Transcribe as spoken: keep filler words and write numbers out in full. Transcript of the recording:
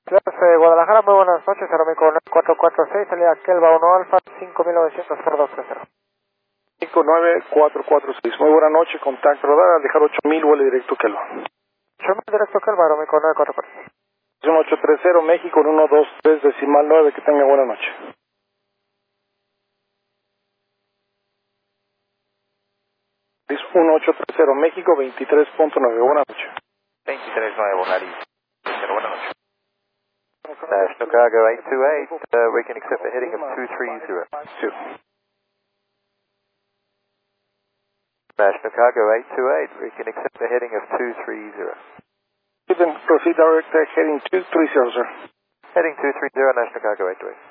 Ciudad Guadalajara, muy buenas noches, Aeroméxico cuatro cuatro seis, salida Kelva uno Alfa, cinco mil novecientos por dos tres cero. cinco nueve cuatro cuatro seis, muy buena noche, contacto radar, al dejar ocho mil, vuelo directo Kelva. ocho mil directo Kelva, Aeroméxico nueve cuatro cuatro seis. uno ocho tres cero, México, uno dos tres decimal nueve, que tenga buena noche. Es uno ocho tres cero, México, veintitrés punto nueve, buena noche. veintitrés nueve, Bonari, buena noche. National Cargo eight two eight, uh, we can accept a heading of two three zero. Sí. National Cargo eight two eight, we can accept a heading of two three zero. You can proceed direct heading two three zero, sir. Heading two three zero, National Cargo eight two eight.